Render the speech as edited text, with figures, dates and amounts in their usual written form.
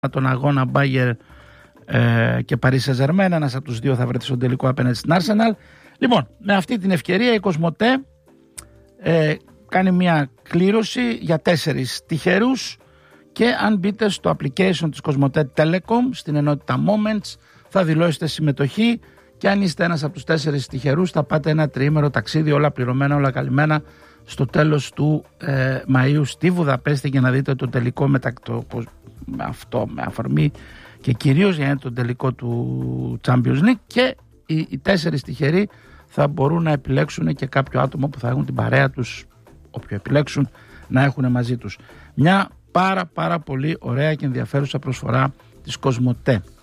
τον αγώνα Bayern και Paris Saint-Germain. Ένας από τους δύο θα βρεθεί στον τελικό απέναντι στην Arsenal. Λοιπόν, με αυτή την ευκαιρία η Κοσμοτέ κάνει μια κλήρωση για 4 τυχερούς και αν μπείτε στο application της Κοσμοτέ Telecom στην ενότητα Moments θα δηλώσετε συμμετοχή και αν είστε ένας από τους 4 τυχερούς θα πάτε ένα τριήμερο ταξίδι, όλα πληρωμένα, όλα καλυμμένα, στο τέλος του Μαΐου στη Βουδαπέστη για να δείτε το τελικό με αφορμή και κυρίως για το τελικό του Champions League, και οι 4 τυχεροί θα μπορούν να επιλέξουν και κάποιο άτομο που θα έχουν την παρέα τους, όποιο επιλέξουν, να έχουν μαζί τους. Μια πάρα πολύ ωραία και ενδιαφέρουσα προσφορά της Κοσμοτέ.